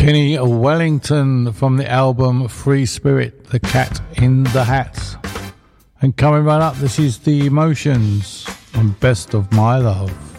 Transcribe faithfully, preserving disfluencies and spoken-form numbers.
Kenny Wellington from the album Free Spirit, The Cat in the Hat. And coming right up, this is The Emotions on Best of My Love.